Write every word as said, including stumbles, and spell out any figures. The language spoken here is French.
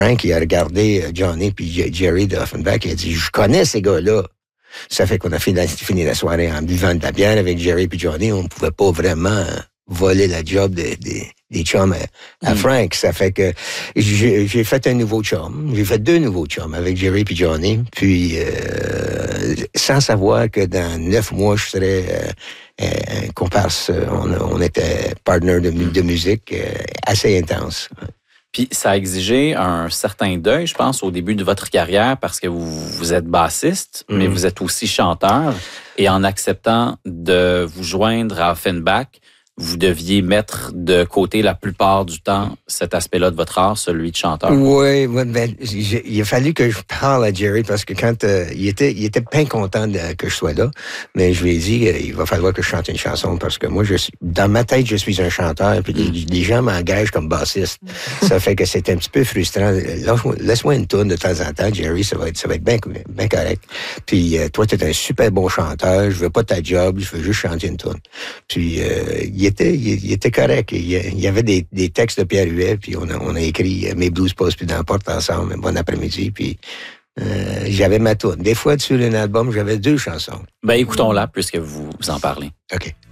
Frank, il a regardé Johnny puis Jerry de Offenbach, il a dit, je connais ces gars-là. Ça fait qu'on a fini la, fini la soirée en buvant de la bière avec Jerry puis Johnny. On ne pouvait pas vraiment voler la job des, des, des chums à, à Frank. Ça fait que j'ai, j'ai fait un nouveau chum. J'ai fait deux nouveaux chums avec Jerry puis Johnny. Puis, euh, sans savoir que dans neuf mois, je serais euh, euh, comparse. On, on était partner de, de musique euh, assez intense. Puis ça a exigé un certain deuil, je pense, au début de votre carrière parce que vous, vous êtes bassiste, mm. mais vous êtes aussi chanteur. Et en acceptant de vous joindre à Offenbach, vous deviez mettre de côté la plupart du temps cet aspect-là de votre art, celui de chanteur. Oui, ben, il a fallu que je parle à Jerry parce que quand euh, il était, il était bien content de, que je sois là, mais je lui ai dit euh, il va falloir que je chante une chanson parce que moi, je suis, dans ma tête, je suis un chanteur, puis les, les gens m'engagent comme bassiste. Ça fait que c'est un petit peu frustrant. Laisse-moi, laisse-moi une tourne de temps en temps, Jerry, ça va être, ça va être bien, bien correct. Puis euh, toi, t'es un super bon chanteur, je veux pas ta job, je veux juste chanter une tourne. Puis euh, il était, il, il était correct. Il, il y avait des, des textes de Pierre Huet, puis on a, on a écrit « Mes blues passent plus dans la porte ensemble, bon après-midi », puis euh, j'avais ma tourne. Des fois, sur un album, j'avais deux chansons. Ben écoutons-la, puisque vous, vous en parlez. OK.